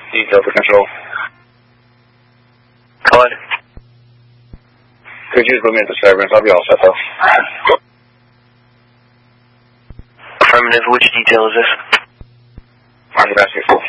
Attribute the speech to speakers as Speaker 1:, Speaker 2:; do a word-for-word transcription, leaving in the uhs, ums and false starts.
Speaker 1: Detail for control.
Speaker 2: Code.
Speaker 1: Could you put me in disturbance? I'll be all set though.
Speaker 2: Affirmative, which detail is this?
Speaker 1: Market basket.